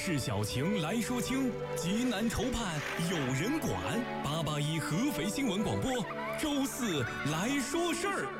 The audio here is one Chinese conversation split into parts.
事小情来说清，急难愁盼有人管。881合肥新闻广播，周四来说事儿。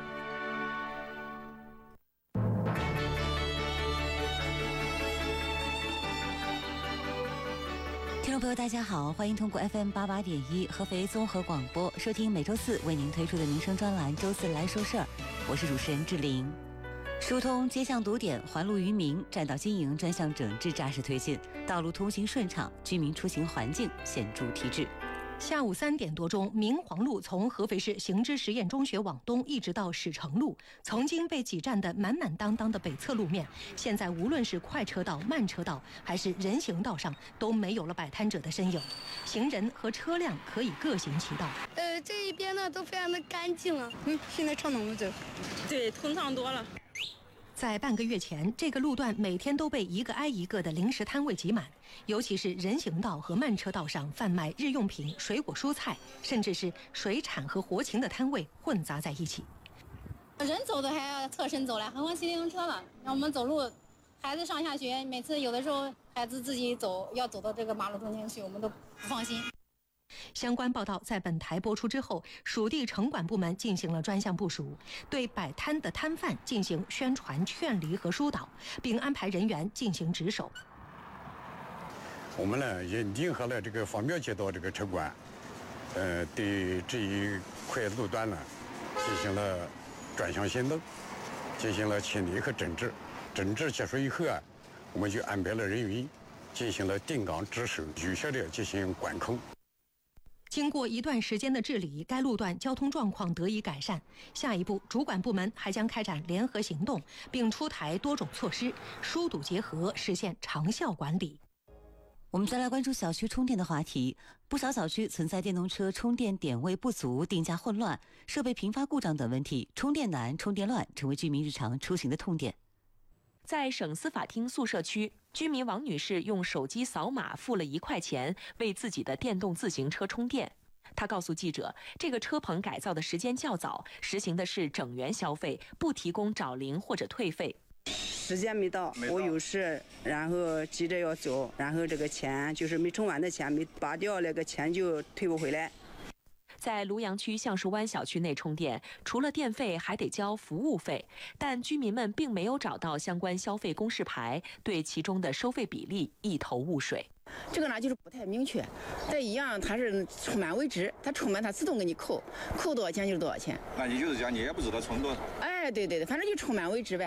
听众朋友大家好，欢迎通过 FM88.1 合肥综合广播收听每周四为您推出的民生专栏周四来说事儿，我是主持人志玲。疏通街巷堵点，还路于民，占道经营专项整治扎实推进，道路通行顺畅，居民出行环境显著提质。 下午3点多钟，明黄路从合肥市行知实验中学往东一直到史城路，曾经被挤占的满满当当的北侧路面，现在无论是快车道、慢车道还是人行道上，都没有了摆摊者的身影，行人和车辆可以各行其道。 这一边呢都非常的干净了，现在畅通了走， 对，通畅多了。 在半个月前，这个路段每天都被一个挨一个的零食摊位挤满，尤其是人行道和慢车道上贩卖日用品、水果、蔬菜，甚至是水产和活禽的摊位混杂在一起。 人走的还要侧身走了，何况骑电动车了。让我们走路，孩子上下学，每次有的时候孩子自己走，要走到这个马路中间去，我们都不放心。 相关报道在本台播出之后，属地城管部门进行了专项部署，对摆摊的摊贩进行宣传、劝离和疏导，并安排人员进行值守。 我们呢也联合了这个方庙街道这个车管，对这一块路段呢进行了专项行动，进行了清理和整治。整治结束以后啊，我们就安排了人员进行了定岗值守，有效的进行管控。 经过一段时间的治理，该路段交通状况得以改善。下一步，主管部门还将开展联合行动，并出台多种措施，疏堵结合，实现长效管理。 我们再来关注小区充电的话题。不少小区存在电动车充电点位不足、定价混乱、设备频发故障等问题，充电难、充电乱成为居民日常出行的痛点。 在省司法厅宿舍区，居民王女士用手机扫码付了1块钱，为自己的电动自行车充电。她告诉记者，这个车棚改造的时间较早，实行的是整元消费，不提供找零或者退费。 时间没到，我有事，然后急着要走，然后这个钱就是没充完的钱没拔掉，那个钱就退不回来。 在庐阳区橡树湾小区内充电，除了电费还得交服务费，但居民们并没有找到相关消费公示牌，对其中的收费比例一头雾水。 这个呢就是不太明确，但一样它是充满为止，它充满它自动给你扣多少钱就是多少钱。 那你就是讲你也不知道充多少。 哎，对，反正就充满为止呗。